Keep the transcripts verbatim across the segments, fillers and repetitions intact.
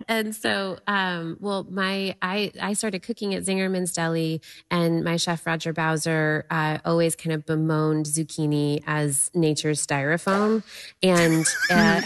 And so, um, well, my I I started cooking at Zingerman's Deli, and my chef Roger Bowser uh, always kind of bemoaned zucchini as nature's styrofoam, and uh,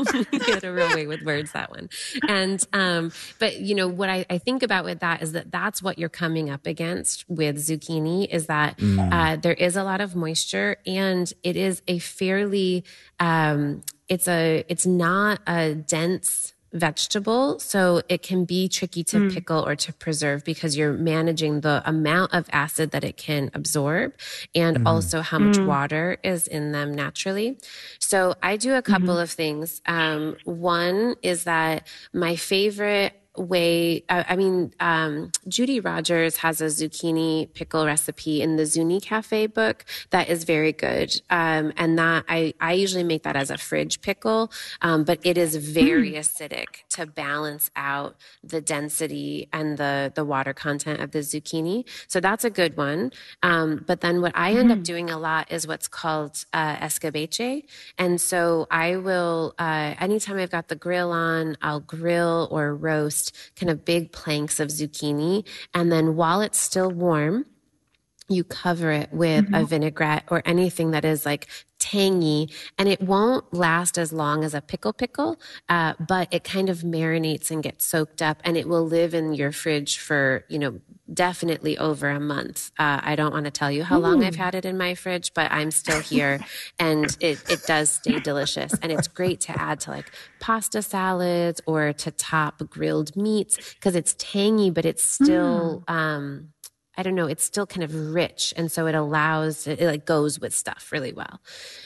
he had a real way with words, that one. And um, but you know what I, I think about with that is that that's what you're coming up against with zucchini, is that Mm. uh, there is a lot of moisture, and it is a fairly um, it's a it's not a dense vegetable, so it can be tricky to Mm. pickle or to preserve because you're managing the amount of acid that it can absorb and Mhm. also how much Mm. water is in them naturally. So I do a couple Mhm. of things. Um, one is that my favorite way, I, I mean, um, Judy Rogers has a zucchini pickle recipe in the Zuni Cafe book that is very good. Um, and that I, I usually make that as a fridge pickle, um, but it is very acidic to balance out the density and the, the water content of the zucchini. So that's a good one. Um, but then what I end up Mhm. doing a lot is what's called uh, escabeche. And so I will, uh, anytime I've got the grill on, I'll grill or roast kind of big planks of zucchini. And then while it's still warm, you cover it with a Mhm. vinaigrette or anything that is like tangy, and it won't last as long as a pickle pickle, uh, but it kind of marinates and gets soaked up, and it will live in your fridge for, you know, definitely over a month. Uh, I don't want to tell you how long I've Ooh. had it in my fridge, but I'm still here, and it, it does stay delicious. And it's great to add to like pasta salads or to top grilled meats because it's tangy, but it's still, um, I don't know, it's still kind of rich. And so it allows, it, it like goes with stuff really well.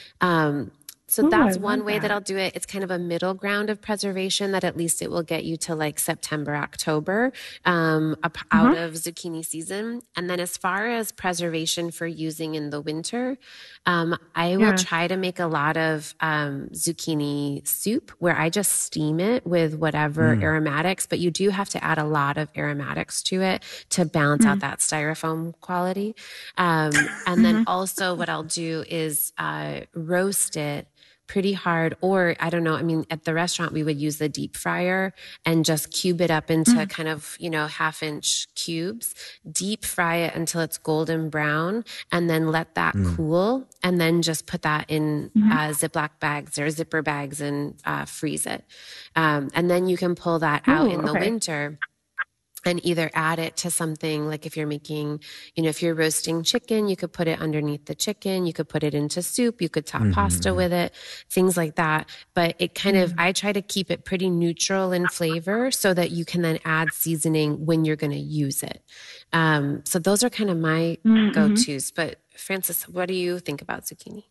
Um, so Ooh, that's I one love way that that. I'll do it. It's kind of a middle ground of preservation that at least it will get you to like September, October, um, up, out Uh-huh. of zucchini season. And then as far as preservation for using in the winter, um, I will Yeah. try to make a lot of um, zucchini soup where I just steam it with whatever Mm. aromatics, but you do have to add a lot of aromatics to it to balance out Mm. that styrofoam quality. Um, and then Mhm. also what I'll do is uh, roast it pretty hard, or I don't know, I mean, at the restaurant, we would use the deep fryer and just cube it up into Mm. kind of, you know, half inch cubes, deep fry it until it's golden brown, and then let that Mm. cool, and then just put that in Mhm. uh, Ziploc bags or zipper bags and uh, freeze it. Um, and then you can pull that out Ooh, in the okay. winter and either add it to something like if you're making, you know, if you're roasting chicken, you could put it underneath the chicken. You could put it into soup. You could top Mhm, pasta mhm. with it, things like that. But it kind of, Mm. I try to keep it pretty neutral in flavor so that you can then add seasoning when you're going to use it. Um, so those are kind of my Mm, mhm. go-tos. But Francis, what do you think about zucchini?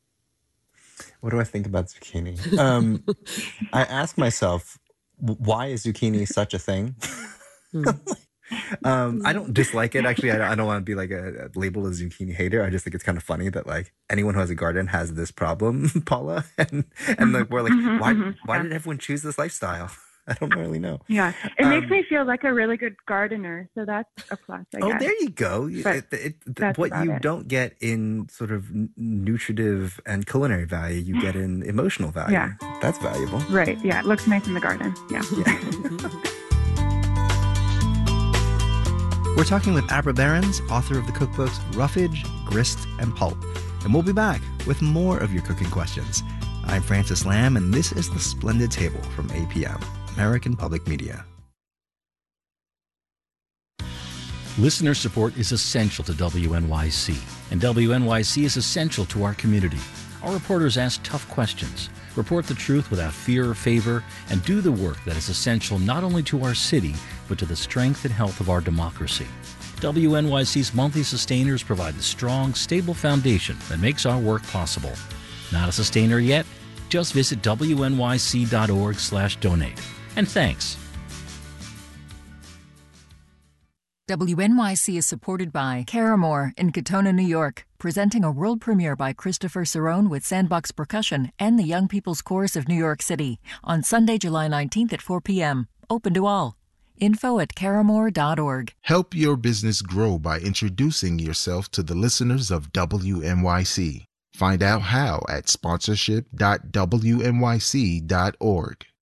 What do I think about zucchini? Um, I ask myself, w- why is zucchini such a thing? Mm. Um, I don't dislike it. Actually, I, I don't want to be like a, a labeled a zucchini hater. I just think it's kind of funny that like anyone who has a garden has this problem, Paula, and and like we're like, Mhm, why mhm. why Yeah. did everyone choose this lifestyle? I don't really know. Yeah. It makes Um, me feel like a really good gardener, so that's a plus, I oh, guess. there you go. You- But It, it, th- that's what about you it. don't get in sort of n- nutritive and culinary value, you get in emotional value. Yeah. That's valuable. Right. Yeah. It looks nice in the garden. Yeah. Yeah. We're talking with Abra Behrens, author of the cookbooks Roughage, Grist, and Pulp. And we'll be back with more of your cooking questions. I'm Francis Lamb, and this is The Splendid Table from A P M, American Public Media. Listener support is essential to W N Y C, and W N Y C is essential to our community. Our reporters ask tough questions, report the truth without fear or favor, and do the work that is essential not only to our city, but to the strength and health of our democracy. W N Y C's monthly sustainers provide the strong, stable foundation that makes our work possible. Not a sustainer yet? Just visit W N Y C dot org slash donate. And thanks. W N Y C is supported by Caramore in Katona, New York, presenting a world premiere by Christopher Cerrone with Sandbox Percussion and the Young People's Chorus of New York City on Sunday, July nineteenth at four p.m. Open to all. Info at caramore dot org. Help your business grow by introducing yourself to the listeners of W N Y C. Find out how at sponsorship dot W N Y C dot org.